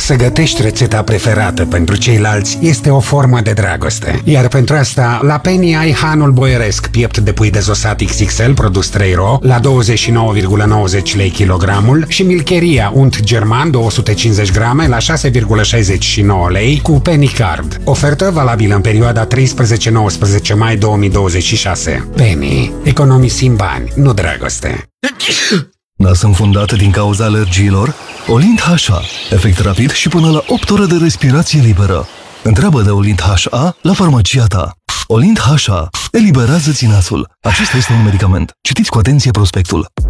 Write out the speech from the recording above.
Să gătești rețeta preferată pentru ceilalți este o formă de dragoste. Iar pentru asta, la Penny ai hanul boieresc, piept de pui dezosat XXL, produs 3 ro, la 29,90 lei kilogramul și milcheria unt german 250 grame la 6,69 lei cu Penny Card. Ofertă valabilă în perioada 13-19 mai 2026. Penny. Economisim bani, nu dragoste. Nas înfundat din cauza alergiilor? Olint HA. Efect rapid și până la 8 ore de respirație liberă. Întreabă de Olint HA la farmacia ta. Olint HA. Eliberează-ți nasul. Acesta este un medicament. Citiți cu atenție prospectul.